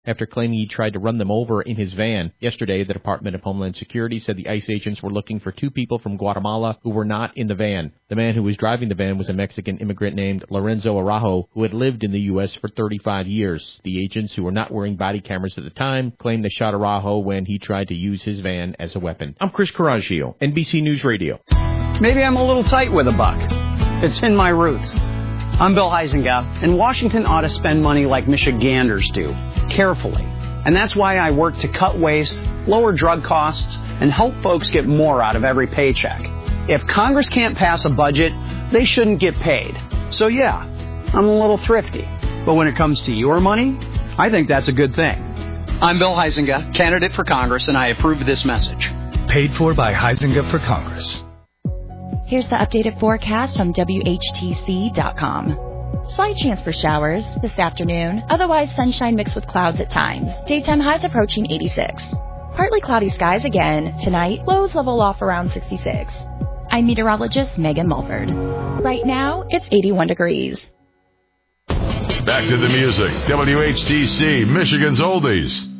after claiming he tried to run them over in his van. Yesterday, the Department of Homeland Security said the ICE agents were looking for 2 people from Guatemala who were not in the van. The man who was driving the van was a Mexican immigrant named Lorenzo Araujo, who had lived in the U.S. for 35 years. The agents, who were not wearing body cameras at the time, claimed they shot Araujo when he tried to use his van as a weapon. I'm Chris Coraggio, NBC News Radio. Maybe I'm a little tight with a buck. It's in my roots. I'm Bill Huizenga, and Washington ought to spend money like Michiganders do, carefully. And that's why I work to cut waste, lower drug costs, and help folks get more out of every paycheck. If Congress can't pass a budget, they shouldn't get paid. So yeah, I'm a little thrifty. But when it comes to your money, I think that's a good thing. I'm Bill Huizenga, candidate for Congress, and I approve this message. Paid for by Huizenga for Congress. Here's the updated forecast from WHTC.com. Slight chance for showers this afternoon. Otherwise, sunshine mixed with clouds at times. Daytime highs approaching 86. Partly cloudy skies again. Tonight, lows level off around 66. I'm meteorologist Megan Mulford. Right now, it's 81 degrees. Back to the music. WHTC, Michigan's Oldies.